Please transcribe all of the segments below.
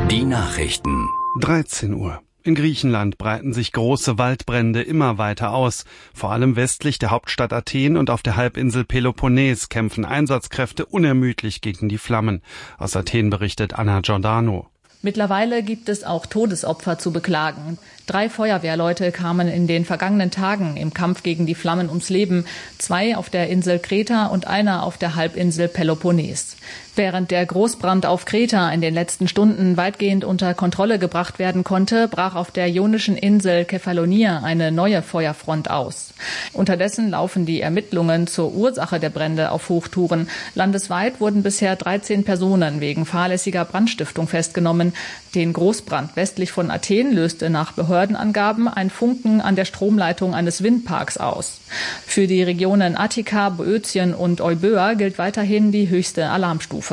Die Nachrichten. 13 Uhr. In Griechenland breiten sich große Waldbrände immer weiter aus. Vor allem westlich der Hauptstadt Athen und auf der Halbinsel Peloponnes kämpfen Einsatzkräfte unermüdlich gegen die Flammen. Aus Athen berichtet Anna Giordano. Mittlerweile gibt es auch Todesopfer zu beklagen. 3 Feuerwehrleute kamen in den vergangenen Tagen im Kampf gegen die Flammen ums Leben. 2 auf der Insel Kreta und einer auf der Halbinsel Peloponnes. Während der Großbrand auf Kreta in den letzten Stunden weitgehend unter Kontrolle gebracht werden konnte, brach auf der ionischen Insel Kefalonia eine neue Feuerfront aus. Unterdessen laufen die Ermittlungen zur Ursache der Brände auf Hochtouren. Landesweit wurden bisher 13 Personen wegen fahrlässiger Brandstiftung festgenommen. Den Großbrand westlich von Athen löste nach Behördenangaben ein Funken an der Stromleitung eines Windparks aus. Für die Regionen Attika, Boötien und Euböa gilt weiterhin die höchste Alarmstufe.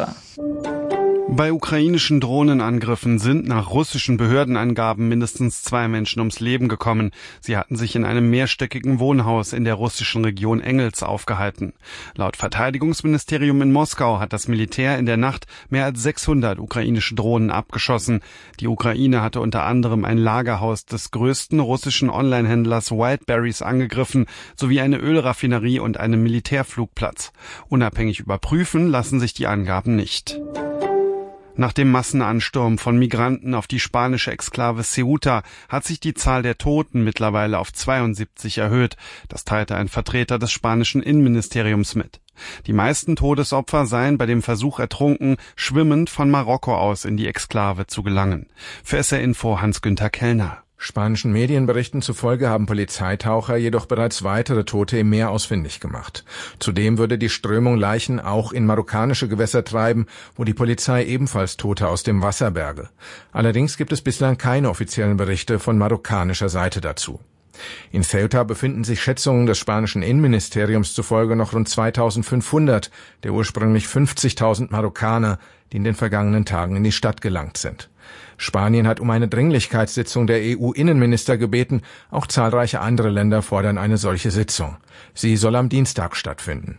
Bei ukrainischen Drohnenangriffen sind nach russischen Behördenangaben mindestens 2 Menschen ums Leben gekommen. Sie hatten sich in einem mehrstöckigen Wohnhaus in der russischen Region Engels aufgehalten. Laut Verteidigungsministerium in Moskau hat das Militär in der Nacht mehr als 600 ukrainische Drohnen abgeschossen. Die Ukraine hatte unter anderem ein Lagerhaus des größten russischen Onlinehändlers Wildberries angegriffen, sowie eine Ölraffinerie und einen Militärflugplatz. Unabhängig überprüfen lassen sich die Angaben nicht. Nach dem Massenansturm von Migranten auf die spanische Exklave Ceuta hat sich die Zahl der Toten mittlerweile auf 72 erhöht. Das teilte ein Vertreter des spanischen Innenministeriums mit. Die meisten Todesopfer seien bei dem Versuch ertrunken, schwimmend von Marokko aus in die Exklave zu gelangen. Für SR Info Hans-Günther Kellner. Spanischen Medienberichten zufolge haben Polizeitaucher jedoch bereits weitere Tote im Meer ausfindig gemacht. Zudem würde die Strömung Leichen auch in marokkanische Gewässer treiben, wo die Polizei ebenfalls Tote aus dem Wasser berge. Allerdings gibt es bislang keine offiziellen Berichte von marokkanischer Seite dazu. In Ceuta befinden sich Schätzungen des spanischen Innenministeriums zufolge noch rund 2500 der ursprünglich 50.000 Marokkaner, die in den vergangenen Tagen in die Stadt gelangt sind. Spanien hat um eine Dringlichkeitssitzung der EU-Innenminister gebeten. Auch zahlreiche andere Länder fordern eine solche Sitzung. Sie soll am Dienstag stattfinden.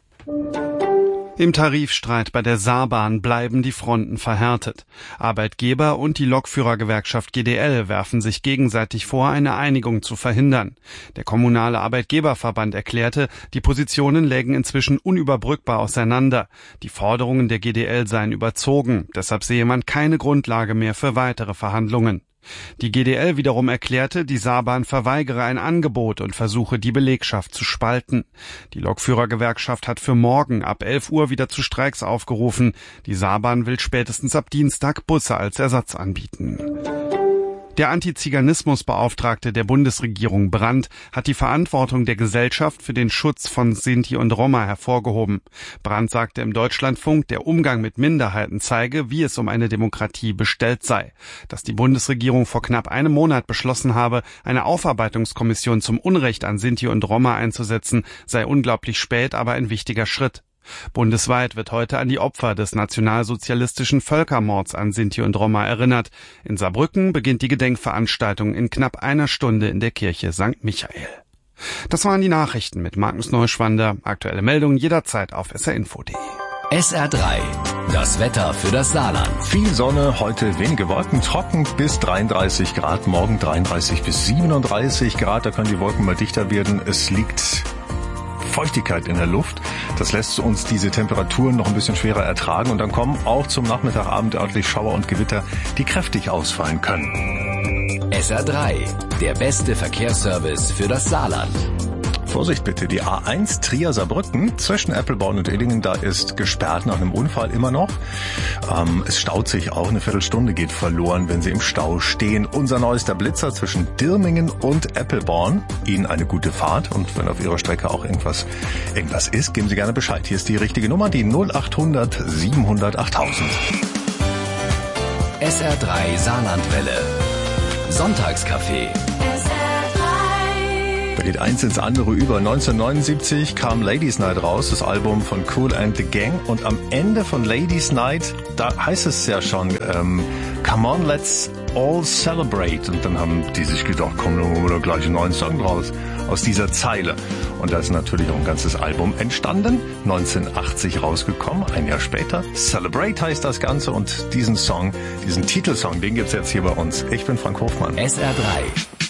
Im Tarifstreit bei der Saarbahn bleiben die Fronten verhärtet. Arbeitgeber und die Lokführergewerkschaft GdL werfen sich gegenseitig vor, eine Einigung zu verhindern. Der kommunale Arbeitgeberverband erklärte, die Positionen lägen inzwischen unüberbrückbar auseinander. Die Forderungen der GdL seien überzogen, deshalb sehe man keine Grundlage mehr für weitere Verhandlungen. Die GdL wiederum erklärte, die Saarbahn verweigere ein Angebot und versuche, die Belegschaft zu spalten. Die Lokführergewerkschaft hat für morgen ab 11 Uhr wieder zu Streiks aufgerufen. Die Saarbahn will spätestens ab Dienstag Busse als Ersatz anbieten. Der Antiziganismusbeauftragte der Bundesregierung Brandt hat die Verantwortung der Gesellschaft für den Schutz von Sinti und Roma hervorgehoben. Brandt sagte im Deutschlandfunk, der Umgang mit Minderheiten zeige, wie es um eine Demokratie bestellt sei. Dass die Bundesregierung vor knapp einem Monat beschlossen habe, eine Aufarbeitungskommission zum Unrecht an Sinti und Roma einzusetzen, sei unglaublich spät, aber ein wichtiger Schritt. Bundesweit wird heute an die Opfer des nationalsozialistischen Völkermords an Sinti und Roma erinnert. In Saarbrücken beginnt die Gedenkveranstaltung in knapp einer Stunde in der Kirche St. Michael. Das waren die Nachrichten mit Magnus Neuschwander. Aktuelle Meldungen jederzeit auf srinfo.de. SR3, das Wetter für das Saarland. Viel Sonne, heute wenige Wolken, trocken bis 33 Grad, morgen 33 bis 37 Grad. Da können die Wolken mal dichter werden. Es liegt Feuchtigkeit in der Luft. Das lässt uns diese Temperaturen noch ein bisschen schwerer ertragen und dann kommen auch zum Nachmittagabend örtlich Schauer und Gewitter, die kräftig ausfallen können. SR3, der beste Verkehrsservice für das Saarland. Vorsicht bitte, die A1 Trier-Saarbrücken zwischen Eppelborn und Illingen, da ist gesperrt nach einem Unfall immer noch. Es staut sich auch, eine Viertelstunde geht verloren, wenn Sie im Stau stehen. Unser neuester Blitzer zwischen Dirmingen und Eppelborn. Ihnen eine gute Fahrt und wenn auf Ihrer Strecke auch irgendwas ist, geben Sie gerne Bescheid. Hier ist die richtige Nummer, die 0800 700 8000. SR3 Saarlandwelle. Sonntagscafé. Da geht eins ins andere über. 1979 kam Ladies Night raus, das Album von Kool and the Gang. Und am Ende von Ladies Night, da heißt es ja schon, come on, let's all celebrate. Und dann haben die sich gedacht, komm, dann holen wir doch gleich einen neuen Song raus aus dieser Zeile. Und da ist natürlich auch ein ganzes Album entstanden, 1980 rausgekommen, ein Jahr später. Celebrate heißt das Ganze und diesen Song, diesen Titelsong, den gibt's jetzt hier bei uns. Ich bin Frank Hofmann. SR3